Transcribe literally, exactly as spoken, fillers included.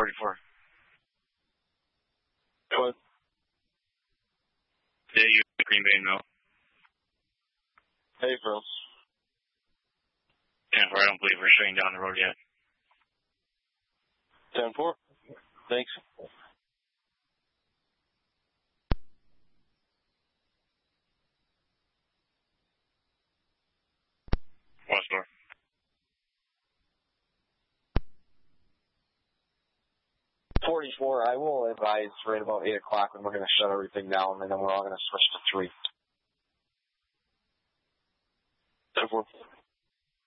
forty-four. What? Yeah, you Green Bay, no. Hey, Phil. ten four, I don't believe we're straying down the road yet. ten four. Thanks. West door. forty-four, I will advise right about eight o'clock when we're going to shut everything down, and then we're all going to switch to three. ten four.